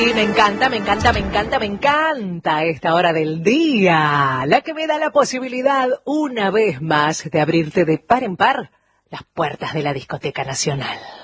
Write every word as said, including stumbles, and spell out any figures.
Y me encanta, me encanta, me encanta, me encanta esta hora del día, la que me da la posibilidad una vez más de abrirte de par en par las puertas de la Discoteca Nacional.